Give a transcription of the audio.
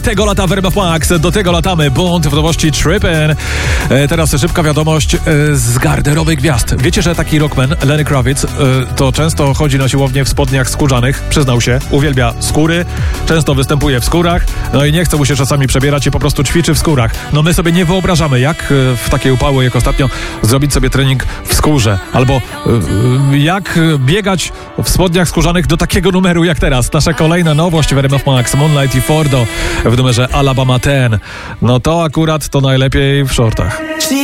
Tego lata w RMF Max, do tego latamy. Bunt w nowości Trippin'. Teraz szybka wiadomość z garderoby gwiazd. Wiecie, że taki rockman, Lenny Kravitz, to często chodzi na siłownię w spodniach skórzanych. Przyznał się, uwielbia skóry, często występuje w skórach, no i nie chce mu się czasami przebierać i po prostu ćwiczy w skórach. No my sobie nie wyobrażamy, jak w takiej upały, jak ostatnio, zrobić sobie trening w skórze. Albo jak biegać w spodniach skórzanych do takiego numeru jak teraz. Nasza kolejna nowość w RMF Max, Moonlight i Fordo w numerze Alabama 10. No to akurat to najlepiej w shortach.